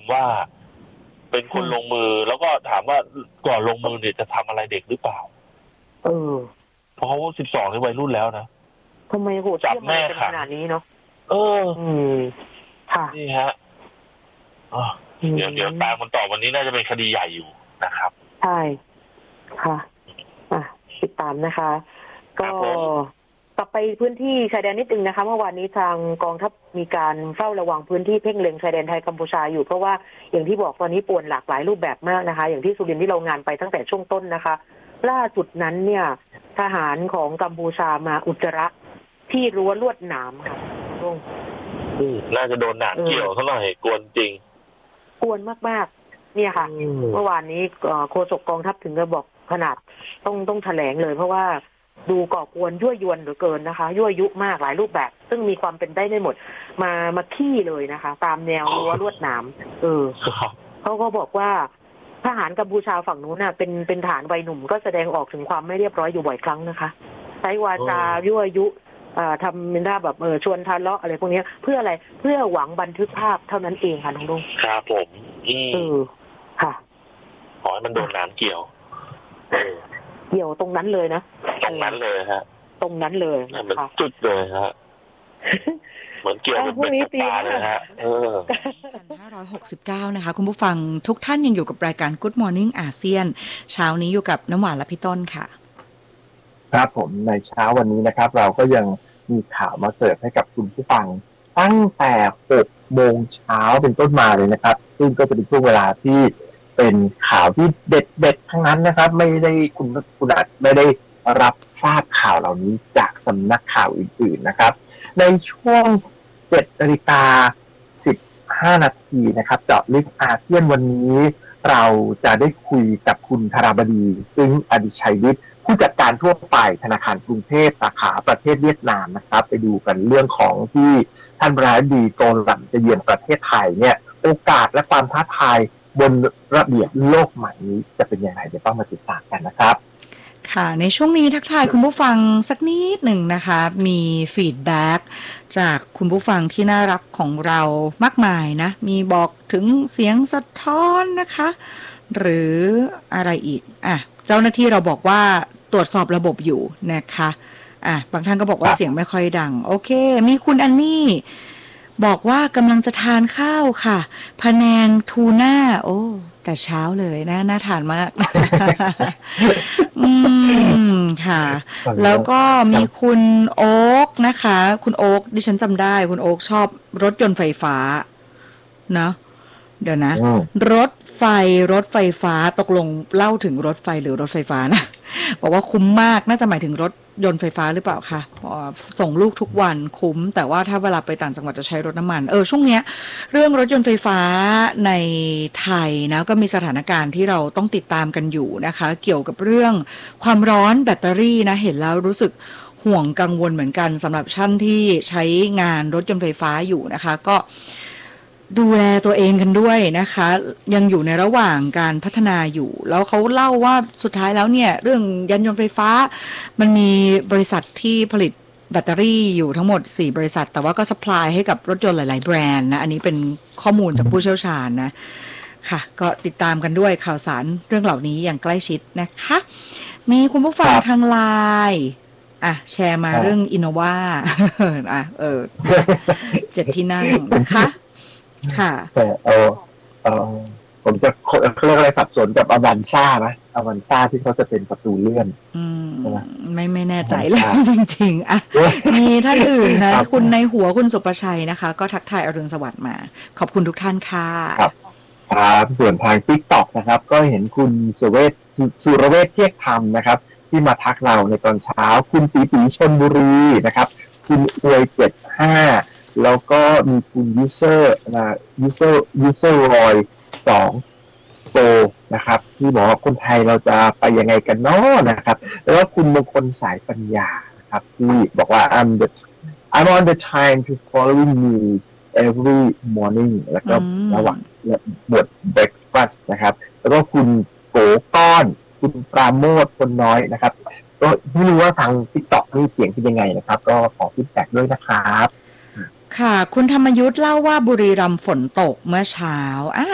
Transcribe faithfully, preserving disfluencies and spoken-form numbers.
ว่าเป็นคนลงมือแล้วก็ถามว่าก่อนลงมือเนี่ยจะทำอะไรเด็กหรือเปล่าเออเพราะเขาสิบสองในวัยรุ่นแล้วนะทำไมโหดจับแม่ขังขนาดนี้เนาะเอออืมค่ะนี่ฮะเดี๋ยวเดี๋ยวตามกันต่อวันนี้น่าจะเป็นคดีใหญ่อยู่นะครับใช่ค่ะอ่ะติดตามนะคะก็กลับไปพื้นที่ชายแดนนิดนึงนะคะเมื่อวานนี้ทางกองทัพมีการเฝ้าระวังพื้นที่เพ่งเล็งชายแดนไทยกัมพูชาอยู่เพราะว่าอย่างที่บอกตอนนี้ป่วนหลากหลายรูปแบบมากนะคะอย่างที่สุรินทร์ที่เรางานไปตั้งแต่ช่วงต้นนะคะล่าสุดนั้นเนี่ยทหารของกัมพูชามาอุจจาระที่รั้วลวดหนามค่ะลุงน่าจะโดนหนามเกี่ยวเท่าไหร่กวนจริงกวนมากๆเนี่ยค่ะเมื่อวานนี้โฆษกกองทัพถึงจะบอกขนาดต้องต้องแถลงเลยเพราะว่าดูก่อกวนยั่วยวนเหลือเกินนะคะยั่วยุมากหลายรูปแบบซึ่งมีความเป็นได้ได้หมดมามาขี้เลยนะคะตามแนวรั้วลวดหนามเออเขาก็บอกว่าทหารกัมพูชาฝั่งนู้นน่ะเป็นเป็นฐานวัยหนุ่มก็แสดงออกถึงความไม่เรียบร้อยอยู่บ่อยครั้งนะคะใช้วาจายั่วยุทำเป็นท่าแบบเออชวนทะเลาะอะไรพวกนี้เพื่ออะไรเพื่อหวังบันทึกภาพเท่านั้นเองค่ะน้องลุงครับผมเออค่ะขอให้มันโดนน้ำเกี่ยวเกี่ยวตรงนั้นเลยนะตรงนั้นเลยฮะตรงนั้นเลยเหมือนจุดเลยฮะเหมือนเกี่ยวเป็นเป็นตาเลยฮะเออห้าร้อยหกสิบเก้านะคะคุณผู้ฟังทุกท่านยังอยู่กับรายการ Good Morning อาเซียนเช้านี้อยู่กับน้ำหวานและพี่ต้นค่ะครับผมในเช้าวันนี้นะครับเราก็ยังมีข่าวมาเสิร์ฟให้กับคุณผู้ฟังตั้งแต่หกโมงเช้าเป็นต้นมาเลยนะครับซึ่งก็จะเป็นช่วงเวลาที่เป็นข่าวที่เด็ดๆทั้งนั้นนะครับไม่ได้คุณคุณอาจไม่ได้รับทราบข่าวเหล่านี้จากสำนักข่าวอื่นๆนะครับในช่วง เจ็ดนาฬิกาสิบห้านาทีนะครับเจาะลึกอาเซียนวันนี้เราจะได้คุยกับคุณธราบดีซึ่งอดิชัยวิทย์ผู้จัดการทั่วไปธนาคารกรุงเทพสาขาประเทศเวียดนามนะครับไปดูกันเรื่องของที่ท่านประธานาธิบดีโกนหลังจะเยือนประเทศไทยเนี่ยโอกาสและความท้าทายบนระเบียบโลกใหม่นี้จะเป็นอย่างไรเดี๋ยวต้องมาติดตามกันนะครับค่ะในช่วงนี้ทักทายคุณผู้ฟังสักนิดหนึ่งนะคะมีฟีดแบ็กจากคุณผู้ฟังที่น่ารักของเรามากมายนะมีบอกถึงเสียงสะท้อนนะคะหรืออะไรอีกอ่ะเจ้าหน้าที่เราบอกว่าตรวจสอบระบบอยู่นะคะอ่ะบางท่านก็บอกว่าเสียงไม่ค่อยดังโอเคมีคุณอันนี่บอกว่ากำลังจะทานข้าวค่ะพะแนงทูน่าโอ้แต่เช้าเลยนะน่าทานมากอืมค่ะแล้วก็มีคุณโอ๊กนะคะคุณโอ๊กดิฉันจำได้คุณโอ๊กชอบรถยนต์ไฟฟ้าเนาะเดี๋ยวนะรถไฟรถไฟฟ้าตกลงเล่าถึงรถไฟหรือรถไฟฟ้านะบอกว่าคุ้มมากน่าจะหมายถึงรถยนต์ไฟฟ้าหรือเปล่าคะส่งลูกทุกวันคุ้มแต่ว่าถ้าเวลาไปต่างจังหวัดจะใช้รถน้ำมันเออช่วงเนี้ยเรื่องรถยนต์ไฟฟ้าในไทยนะก็มีสถานการณ์ที่เราต้องติดตามกันอยู่นะคะเกี่ยวกับเรื่องความร้อนแบตเตอรี่นะเห็นแล้วรู้สึกห่วงกังวลเหมือนกันสำหรับท่านที่ใช้งานรถยนต์ไฟฟ้าอยู่นะคะก็ดูแลตัวเองกันด้วยนะคะยังอยู่ในระหว่างการพัฒนาอยู่แล้วเขาเล่าว่าสุดท้ายแล้วเนี่ยเรื่องยานยนต์ไฟฟ้ามันมีบริษัทที่ผลิตแบตเตอรี่อยู่ทั้งหมดสี่บริษัทแต่ว่าก็ซัพพลายให้กับรถยนต์หลายๆแบรนด์นะอันนี้เป็นข้อมูลจากผู้เชี่ยวชาญนะค่ะก็ติดตามกันด้วยข่าวสารเรื่องเหล่านี้อย่างใกล้ชิดนะคะมีคุณผู้ฟังทางไลน์อ่ะแชร์มาเรื่องอินโนวาอ่ะเออเจ็ดที่นั่งนะคะค่ะเออเออเออผมจะเรียกอะไรสับสนกับอวันซ่าไหมอวันซ่าที่เขาจะเป็นประตูเลื่อนอืมไม่ไม่แน่ใจแล้วจริงๆอ่ะมีท่านอื่นนะคุณในหัวคุณสุประชัยนะคะก็ทักทายอรุณสวัสดิ์มาขอบคุณทุกท่านค่ะครับครับส่วนทาง TikTok นะครับก็เห็นคุณสุเวชสุรเวชเทียกธรรมนะครับที่มาทักเราในตอนเช้าคุณปีปีชลบุรีนะครับคุณอวยเจ็ดห้าแล้วก็มีคุณยูเซอร์นะยูเซอร์ยูเซอร์รอยสองโตนะครับที่บอกว่าคนไทยเราจะไปยังไงกันเนาะนะครับแล้วก็คุณมงคลสายปัญญานะครับที่บอกว่า I'm the I'm on the time to following news every morning แล้วก็ระหว่างบท breakfast นะครับแล้วก็คุณโกก้อนคุณปราโมทคนน้อยนะครับก็ไม่รู้ว่าทาง TikTok มีเสียงเป็นยังไงนะครับก็ขอฟีดแบ็กด้วยนะครับค่ะคุณธรรมยุทธ์เล่าว่าบุรีรัมย์ฝนตกเมื่อเช้า